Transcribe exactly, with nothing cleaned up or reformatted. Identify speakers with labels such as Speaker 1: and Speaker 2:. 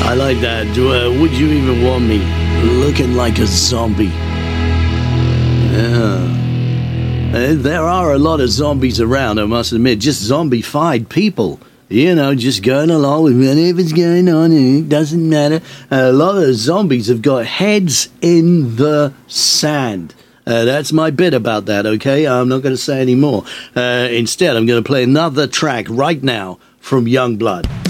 Speaker 1: I like that. Uh, would you even want me looking like a zombie? Yeah. Uh, there are a lot of zombies around, I must admit. Just zombified people. You know, just going along with whatever's going on, and it doesn't matter. A lot of zombies have got heads in the sand. Uh, that's my bit about that, okay? I'm not going to say any more. Uh, instead, I'm going to play another track right now from Youngblood.